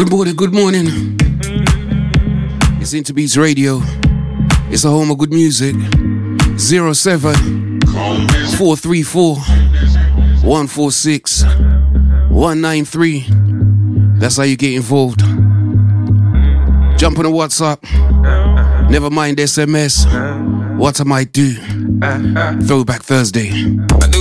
Good morning. It's Interbeats Radio. It's the home of good music. 07 434 146 193. That's how you get involved. Jump on the WhatsApp. Never mind SMS. What I might do. Throwback Thursday.